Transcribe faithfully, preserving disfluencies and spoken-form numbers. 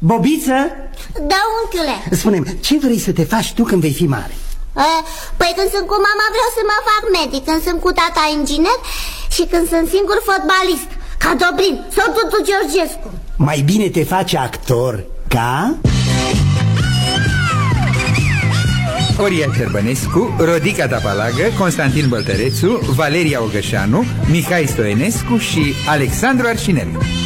Bobiță? Da, unchiule. Spune-mi, ce vrei să te faci tu când vei fi mare? Uh, păi când sunt cu mama vreau să mă fac medic, când sunt cu tata inginer și când sunt singur fotbalist, ca Dobrin sau Tutu Georgescu. Mai bine te faci actor, ca... Oria Cerbănescu, Rodica Tapalagă, Constantin Băltărețu, Valeria Ogășanu, Mihai Stoenescu și Alexandru Arșinel.